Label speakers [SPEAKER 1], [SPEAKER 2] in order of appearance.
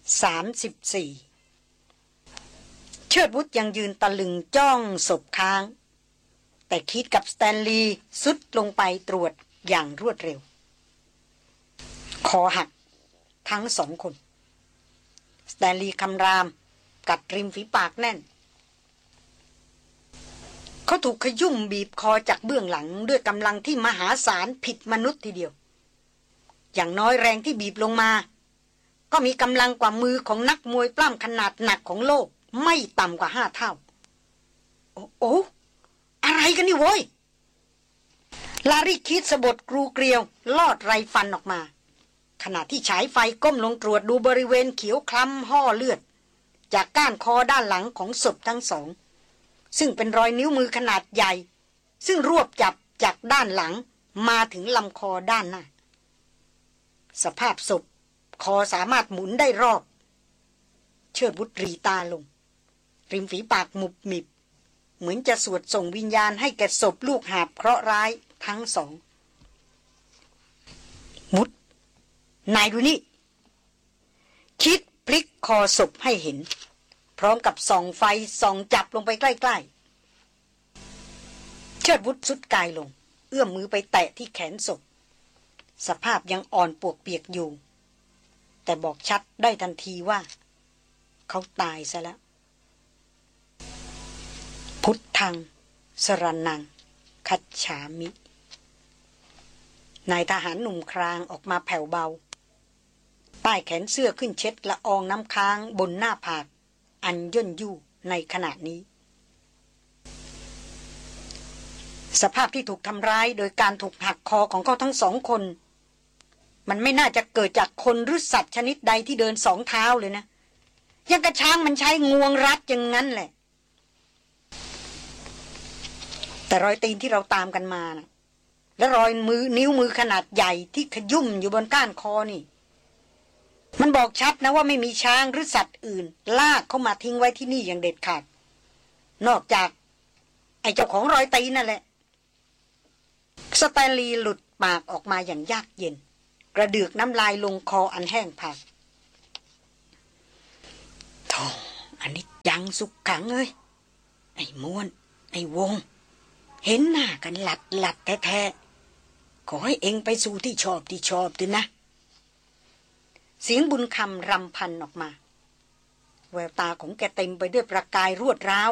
[SPEAKER 1] 34เชิดวุฒยังยืนตะลึงจ้องศพค้างแต่คิดกับสแตนลีย์สุดลงไปตรวจอย่างรวดเร็วคอหักทั้งสองคนสแตนลีย์คำรามกัดริมฝีปากแน่นเขาถูกขยุ่มบีบคอจากเบื้องหลังด้วยกำลังที่มหาศาลผิดมนุษย์ทีเดียวอย่างน้อยแรงที่บีบลงมาก็มีกำลังกว่ามือของนักมวยปล้ำขนาดหนักของโลกไม่ต่ำกว่า5 เท่าโอ้อะไรกันนี่โว้ยลารี่คิดสะบดกรูเกลียวลอดไรฟันออกมาขณะที่ฉายไฟก้มลงตรวจดูบริเวณเขียวคล้ำห่อเลือดจากก้านคอด้านหลังของศพทั้งสองซึ่งเป็นรอยนิ้วมือขนาดใหญ่ซึ่งรวบจับจากด้านหลังมาถึงลำคอด้านหน้าสภาพศพคอสามารถหมุนได้รอบเชิดวุฒรีตาลงริมฝีปากหมุบหมิบเหมือนจะสวดส่งวิญญาณให้แก่ศพลูกหาบเคราะห์ร้ายทั้งสองมุดนายดูนี่คิดพลิกคอศพให้เห็นพร้อมกับส่องไฟส่องจับลงไปใกล้ๆเชิดวุฒสุดกายลงเอื้อมมือไปแตะที่แขนศพสภาพยังอ่อนปวกเปียกอยู่แต่บอกชัดได้ทันทีว่าเขาตายซะแล้วพุทธังสรณังคัจฉามินายทหารหนุ่มครางออกมาแผ่วเบาใต้แขนเสื้อขึ้นเช็ดละอองน้ำค้างบนหน้าผากอันย่นยู่ในขณะนี้สภาพที่ถูกทำร้ายโดยการถูกหักคอของเขาทั้งสองคนมันไม่น่าจะเกิดจากคนหรือสัตว์ชนิดใดที่เดินสองเท้าเลยนะยังกระช้างมันใช้งวงรัดอย่างนั้นแหละแต่รอยตีนที่เราตามกันมานะและรอยนิ้วมือขนาดใหญ่ที่ขยุ่มอยู่บนก้านคอนี่มันบอกชัดนะว่าไม่มีช้างหรือสัตว์อื่นลากเข้ามาทิ้งไว้ที่นี่อย่างเด็ดขาดนอกจากไอ้เจ้าของรอยตีนนั่นแหละสแตนลีย์หลุดปากออกมาอย่างยากเย็นกระเดือกน้ำลายลงคออันแห้งผากโธ่อันนี้ยังสุขขังเอ้ยไอ้ม้วนไอ้วงเห็นหน้ากันหลัดแท้ๆขอให้เองไปสู่ที่ชอบด้วยนะเสียงบุญคำรำพันออกมาแววตาของแกเต็มไปด้วยประกายรวดร้าว